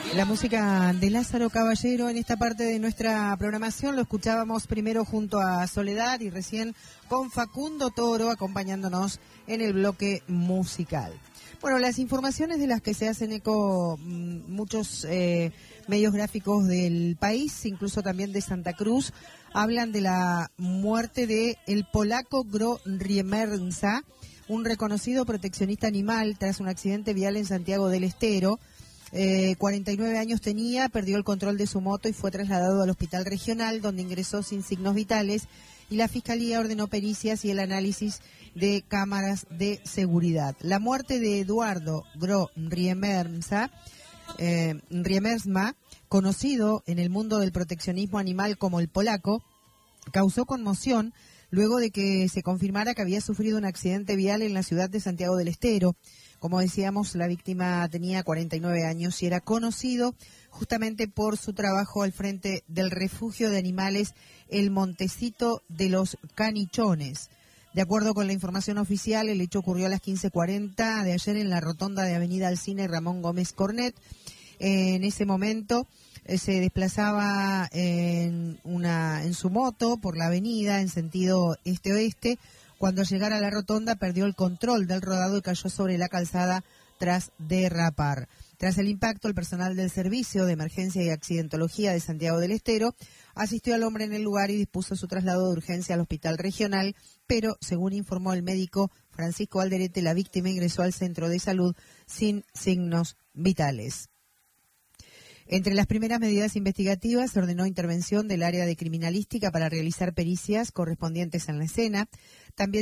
La música de Lázaro Caballero en esta parte de nuestra programación lo escuchábamos primero junto a Soledad y recién con Facundo Toro acompañándonos en el bloque musical. Bueno, las informaciones de las que se hacen eco muchos medios gráficos del país, incluso también de Santa Cruz, hablan de la muerte de el polaco Gro Riemerza, un reconocido proteccionista animal tras un accidente vial en Santiago del Estero. 49 años tenía, perdió el control de su moto y fue trasladado al hospital regional, donde ingresó sin signos vitales, y la Fiscalía ordenó pericias y el análisis de cámaras de seguridad. La muerte de Eduardo Gro Riemerza, conocido en el mundo del proteccionismo animal como el polaco, causó conmoción luego de que se confirmara que había sufrido un accidente vial en la ciudad de Santiago del Estero. Como decíamos, la víctima tenía 49 años y era conocido justamente por su trabajo al frente del refugio de animales El Montecito de los Canichones. De acuerdo con la información oficial, el hecho ocurrió a las 15:40 de ayer en la rotonda de Avenida Alsina Ramón Gómez Cornet. En ese momento se desplazaba en su moto por la avenida en sentido este-oeste. Cuando al llegar a la rotonda perdió el control del rodado y cayó sobre la calzada tras derrapar. Tras el impacto, el personal del Servicio de Emergencia y Accidentología de Santiago del Estero asistió al hombre en el lugar y dispuso su traslado de urgencia al hospital regional, pero, según informó el médico Francisco Alderete, la víctima ingresó al centro de salud sin signos vitales. Entre las primeras medidas investigativas se ordenó intervención del área de criminalística para realizar pericias correspondientes en la escena. También